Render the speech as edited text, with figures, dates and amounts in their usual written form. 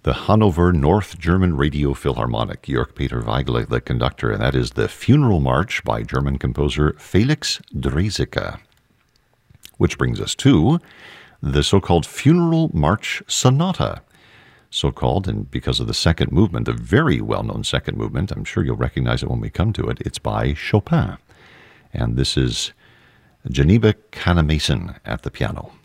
the Hanover North German Radio Philharmonic, Georg Peter Weigl, the conductor, and that is the Funeral March by German composer Felix Draeseke. Which brings us to the so-called Funeral March Sonata. So-called, and because of the second movement, the very well-known second movement, I'm sure you'll recognize it when we come to it, it's by Chopin. And this is Geneva Canemason at the piano.